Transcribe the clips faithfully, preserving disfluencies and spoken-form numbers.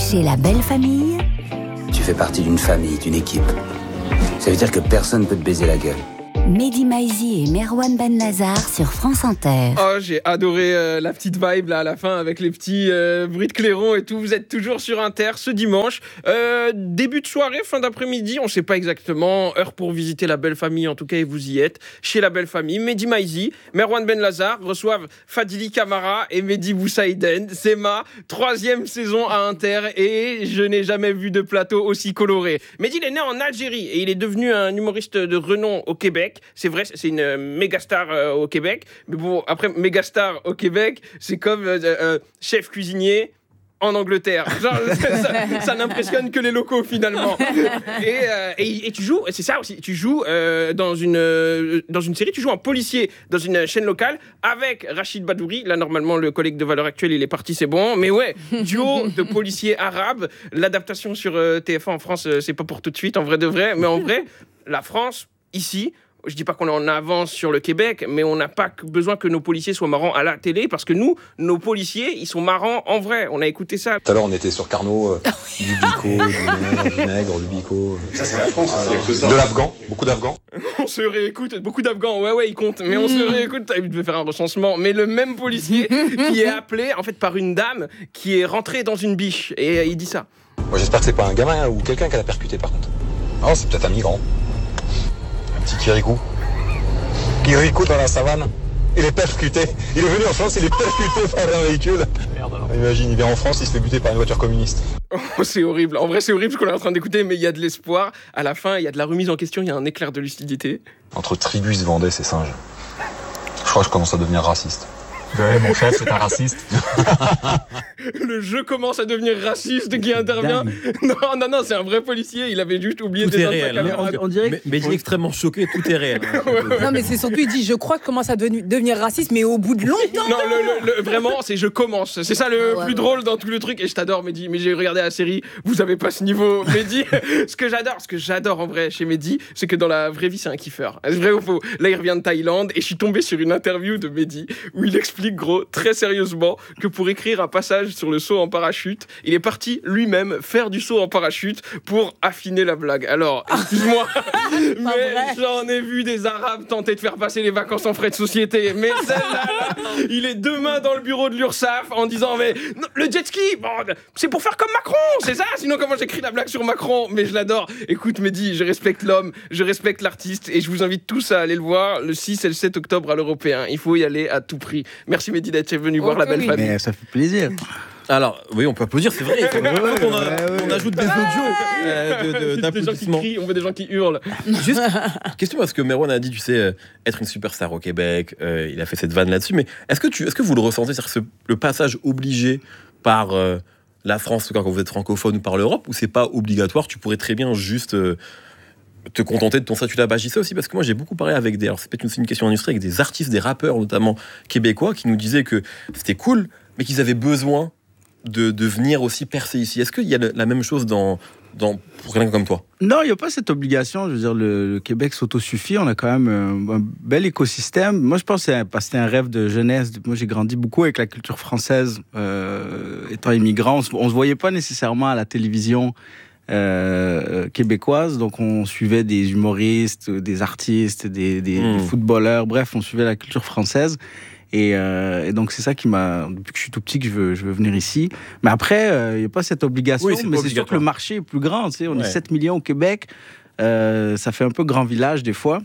Chez la belle famille, tu fais partie d'une famille, d'une équipe. Ça veut dire que personne ne peut te baiser la gueule. Mehdi Maizi et Merwan Ben-Lazar sur France Inter. Oh, j'ai adoré euh, la petite vibe là à la fin avec les petits euh, bruits de clairon et tout. Vous êtes toujours sur Inter ce dimanche. Euh, début de soirée, fin d'après-midi, on ne sait pas exactement. Heure pour visiter la belle famille, en tout cas, et vous y êtes. Chez la belle famille, Mehdi Maizi, Merwan Ben-Lazar reçoivent Fadili Camara et Mehdi Boussaïden. C'est ma troisième saison à Inter et je n'ai jamais vu de plateau aussi coloré. Mehdi, il est né en Algérie et il est devenu un humoriste de renom au Québec. C'est vrai, c'est une méga star euh, au Québec. Mais bon, après, méga star au Québec, c'est comme euh, euh, chef cuisinier en Angleterre. Genre, ça, ça n'impressionne que les locaux, finalement. Et, euh, et, et tu joues, c'est ça aussi, tu joues euh, dans, une, euh, dans une série, tu joues en policier dans une chaîne locale avec Rachid Badouri. Là, normalement, le collègue de Valeurs Actuelles, il est parti, c'est bon. Mais ouais, duo de policiers arabes. L'adaptation sur euh, T F un en France, euh, c'est pas pour tout de suite, en vrai de vrai. Mais en vrai, la France, ici... Je dis pas qu'on est en avance sur le Québec, mais on n'a pas besoin que nos policiers soient marrants à la télé, parce que nous, nos policiers, ils sont marrants en vrai. On a écouté ça. Tout à l'heure, on était sur Carnot, euh, du bico, du vinaigre, du bico. Ça, c'est la France. Euh, de l'Afghan, beaucoup d'Afghans. On se réécoute, beaucoup d'Afghans, ouais, ouais, ils comptent, mais on se réécoute. Il devait faire un recensement, mais le même policier qui est appelé, en fait, par une dame qui est rentrée dans une biche, et euh, il dit ça. Moi, j'espère que c'est pas un gamin hein, ou quelqu'un qui l'a percuté, par contre. Non, c'est peut-être un migrant. Petit Kirikou. Kirikou dans la savane. Il est percuté. Il est venu en France, il est percuté par un véhicule. Merde alors. Imagine, il vient en France, il se fait buter par une voiture communiste. Oh, c'est horrible. En vrai, c'est horrible ce qu'on est en train d'écouter, mais il y a de l'espoir. À la fin, il y a de la remise en question, il y a un éclair de lucidité. Entre tribus vendaient ces singes. Je crois que je commence à devenir raciste. Ouais, mon chef, c'est un raciste. Le jeu commence à devenir raciste qui intervient. Non, non, non, c'est un vrai policier. Il avait juste oublié tout des est réel. Hein. On, on dirait. Mais, mais il est extrêmement choqué. Tout est réel. Hein. Ouais, ouais. Non, mais c'est surtout il dit, je crois que commence à devenu, devenir raciste, mais au bout de longtemps. Non, le, le, le, vraiment, c'est je commence. C'est ça le ouais, plus ouais. drôle dans tout le truc. Et je t'adore, Mehdi. Mais j'ai regardé la série. Vous avez pas ce niveau, Mehdi. Ce que j'adore, ce que j'adore en vrai chez Mehdi, c'est que dans la vraie vie, c'est un kiffeur. C'est vrai ou faux? Là, il revient de Thaïlande et je suis tombé sur une interview de Mehdi où il explique gros très sérieusement que pour écrire un passage sur le saut en parachute, il est parti lui-même faire du saut en parachute pour affiner la blague. Alors, excuse-moi, mais j'en ai vu des Arabes tenter de faire passer les vacances en frais de société. Mais celle-là, là, il est demain dans le bureau de l'URSSAF en disant mais non, le jet ski, bon, c'est pour faire comme Macron, c'est ça? Sinon comment j'écris la blague sur Macron? Mais je l'adore. Écoute, Mehdi, je respecte l'homme, je respecte l'artiste et je vous invite tous à aller le voir le six et le sept octobre à l'Européen. Il faut y aller à tout prix. Merci Mehdi d'être venu oh, voir la belle oui. famille. Mais ça fait plaisir. Alors, oui, on peut applaudir, c'est vrai. On, on, a, on ajoute des audios euh, de, de, d'applaudissements. On voit des gens qui hurlent. Juste, question, parce que Merwan a dit, tu sais, euh, être une superstar au Québec, euh, il a fait cette vanne là-dessus, mais est-ce que, tu, est-ce que vous le ressentez, c'est-à-dire ce, le passage obligé par euh, la France, quand vous êtes francophone, ou par l'Europe, ou c'est pas obligatoire, tu pourrais très bien juste... Euh, te contenter de ton statut là-bas? Je dis ça aussi parce que moi j'ai beaucoup parlé avec des, alors c'est peut-être aussi une question d'industrie, avec des artistes, des rappeurs notamment québécois qui nous disaient que c'était cool, mais qu'ils avaient besoin de, de venir aussi percer ici. Est-ce qu'il y a la même chose dans, dans, pour quelqu'un comme toi? Non, il n'y a pas cette obligation. Je veux dire, le, le Québec s'autosuffit. On a quand même un, un bel écosystème. Moi, je pense que c'est, c'était un rêve de jeunesse. Moi, j'ai grandi beaucoup avec la culture française. Euh, étant immigrant, on ne se voyait pas nécessairement à la télévision Euh, québécoise, donc on suivait des humoristes, des artistes, des, des, mmh. des footballeurs, bref, on suivait la culture française. Et, euh, et donc c'est ça qui m'a, depuis que je suis tout petit, que je veux, je veux venir ici. Mais après, il euh, n'y a pas cette obligation, oui, c'est mais c'est sûr que le marché est plus grand. Tu sais, on ouais. est sept millions au Québec, euh, ça fait un peu grand village des fois.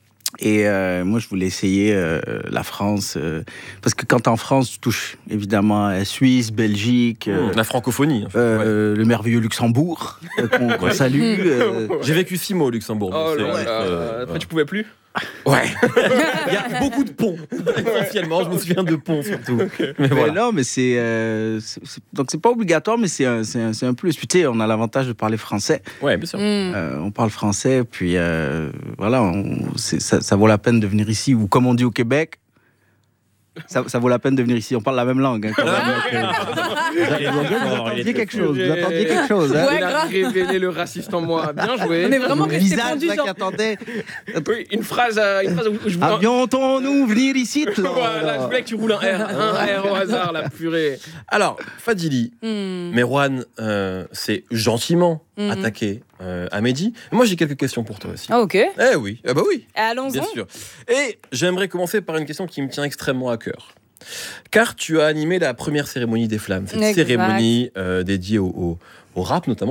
Et euh, moi, je voulais essayer euh, la France, euh, parce que quand t'es en France, tu touches évidemment à Suisse, Belgique... Euh, la francophonie. En fait. euh, ouais. Le merveilleux Luxembourg, euh, qu'on, qu'on salue. Euh... J'ai vécu six mois au Luxembourg. Oh là ouais. là, euh, après, ouais. tu pouvais plus? Ouais. Il y a beaucoup de ponts, essentiellement. Je me souviens de ponts, surtout. Okay. Mais, mais voilà. Non, mais c'est, euh, c'est, c'est... Donc, c'est pas obligatoire, mais c'est un, c'est un, c'est un plus. Puis, tu sais, on a l'avantage de parler français. Ouais, bien sûr. Mm. Euh, on parle français, puis euh, voilà, on, c'est, ça, ça vaut la peine de venir ici. Ou comme on dit au Québec, ça, ça vaut la peine de venir ici. On parle la même langue. Hein, quand même, donc, euh, vous attendiez quelque chose. Vous attendiez quelque chose. Hein. Ouais, Il a grave. révélé le raciste en moi. Bien joué. On est vraiment Le resté visage pendu, là, genre. qui attendait. Oui, une phrase, euh, une phrase où je voulais. Avions-nous venir ici là, Voilà, je voulais que tu roules un R, un R au hasard, la purée. Alors, Fadili, Hmm. Merwan euh, s'est gentiment Mhm. attaqué euh, à Mehdi. Et moi, j'ai quelques questions pour toi aussi. Ah, ok. Eh oui, ah bah oui. Allons-y. Bien sûr. Et j'aimerais commencer par une question qui me tient extrêmement à cœur. Car tu as animé la première cérémonie des flammes, cette Exact. cérémonie euh, dédiée au, au, au rap notamment.